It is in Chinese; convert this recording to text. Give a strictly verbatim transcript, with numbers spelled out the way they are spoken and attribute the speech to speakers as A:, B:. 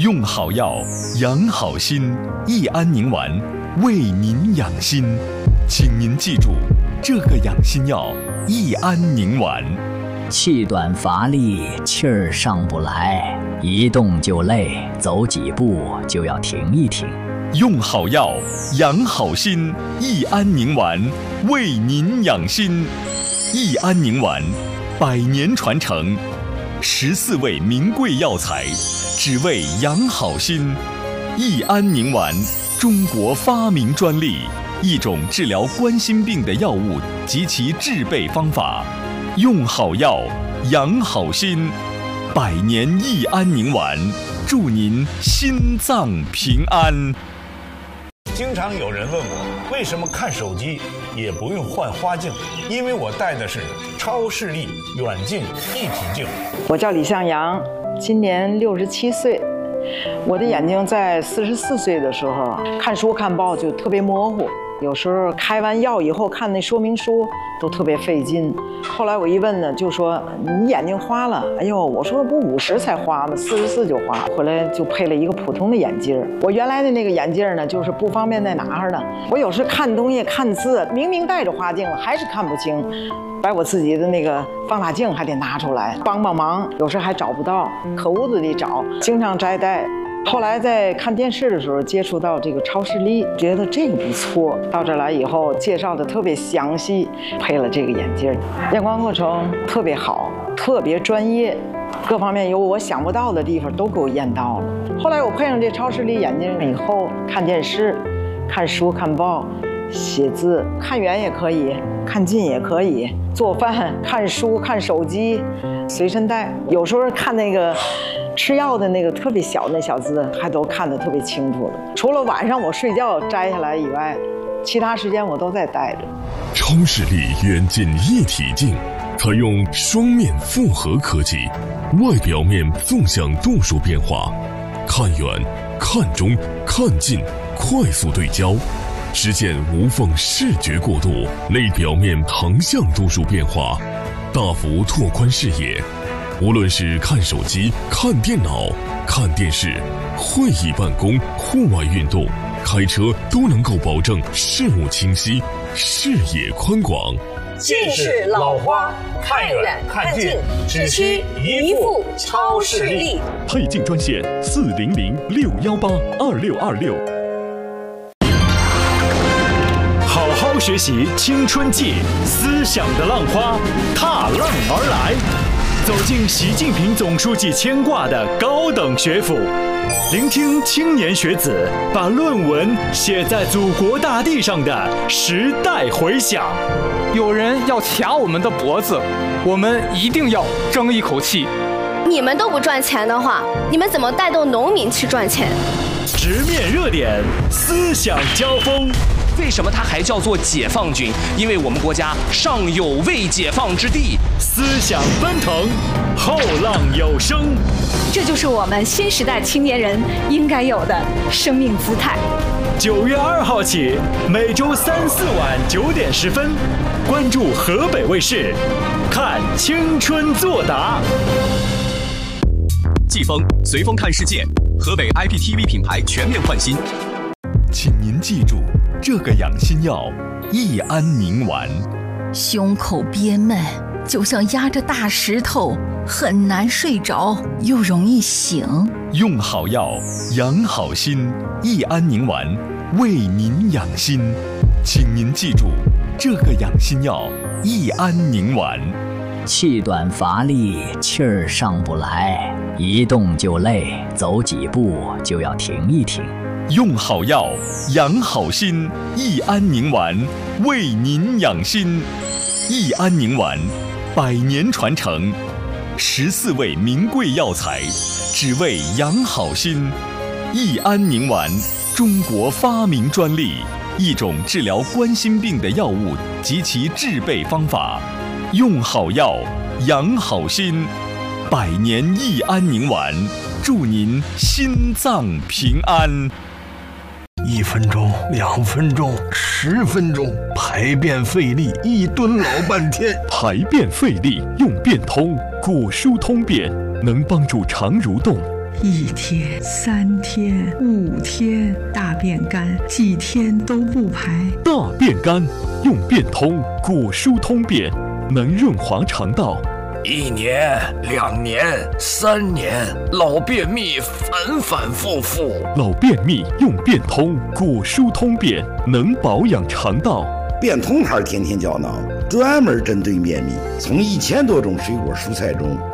A: 用好药，养好心，益安宁丸为您养心。请您记住，这个养心药益安宁丸。
B: 气短乏力，气儿上不来，一动就累，走几步就要停一停。
A: 用好药，养好心，益安宁丸为您养心。益安宁丸，百年传承，十四味名贵药材，只为养好心。益安宁丸，中国发明专利，一种治疗冠心病的药物及其制备方法。用好药，养好心，百年益安宁丸，祝您心脏平安。
C: 经常有人问我，为什么看手机也不用换花镜？因为我戴的是超视力远近一体镜。
D: 我叫李向阳，今年六十七岁。我的眼睛在四十四岁的时候看书看报就特别模糊，有时候开完药以后看那说明书都特别费劲。后来我一问呢，就说你眼睛花了。哎呦，我说不五十才花吗？四十四就花。回来就配了一个普通的眼镜。我原来的那个眼镜呢，就是不方便在哪儿呢？我有时看东西看字，明明戴着花镜了，还是看不清。把我自己的那个放大镜还得拿出来帮帮忙，有时还找不到，可屋子里找，经常摘戴。后来在看电视的时候接触到这个超视力，觉得这个不错。到这来以后介绍的特别详细，配了这个眼镜，验光过程特别好，特别专业，各方面有我想不到的地方都给我验到了。后来我配上这超视力眼镜以后，看电视、看书、看报、写字，看远也可以，看近也可以，做饭、看书、看手机，随身带。有时候看那个吃药的那个特别小的那小字，还都看得特别清楚了。除了晚上我睡觉摘下来以外，其他时间我都在戴着。
E: 超视力远近一体镜，采用双面复合科技，外表面纵向度数变化，看远、看中、看近，快速对焦。实现无缝视觉过渡，内表面横向度数变化，大幅拓宽视野。无论是看手机、看电脑、看电视、会议办公、户外运动、开车，都能够保证视物清晰、视野宽广。
F: 近视老花，看远看近，只需一副超视力。
A: 配镜专线四零零六幺八二六二六。
G: 好好学习青春季，思想的浪花踏浪而来，走进习近平总书记牵挂的高等学府，聆听青年学子把论文写在祖国大地上的时代回响。
H: 有人要卡我们的脖子，我们一定要争一口气。
I: 你们都不赚钱的话，你们怎么带动农民去赚钱？
G: 直面热点，思想交锋。
J: 为什么它还叫做解放军？因为我们国家尚有未解放之地。
G: 思想奔腾，后浪有声，
K: 这就是我们新时代青年人应该有的生命姿态。
G: 九月二号起，每周三四晚九点十分，关注河北卫视，看青春作答。
L: 季风随风看世界，河北 I P T V 品牌全面换新。
A: 请您记住，这个养心药益安宁丸。
M: 胸口憋闷，就像压着大石头，很难睡着，又容易醒。
A: 用好药，养好心，益安宁丸为您养心。请您记住，这个养心药益安宁丸。
B: 气短乏力，气儿上不来，一动就累，走几步就要停一停。
A: 用好药，养好心，益安宁丸为您养心。益安宁丸，百年传承，十四味名贵药材，只为养好心。益安宁丸，中国发明专利，一种治疗冠心病的药物及其制备方法。用好药，养好心，百年益安宁丸，祝您心脏平安。
C: 一分钟，两分钟，十分钟，排便费力，一蹲老半天。
A: 排便费力用便通，果蔬通便，能帮助肠蠕动，
N: 一天、三天、五天，大便干，几天都不排。
E: 大便干，用便通果蔬通便，能润滑肠道。
O: 一年、两年、三年，老便秘反反复复。
E: 老便秘用便通果蔬通便，能保养肠道。
P: 便通牌天天胶囊专门针对便秘，从一千多种水果蔬菜中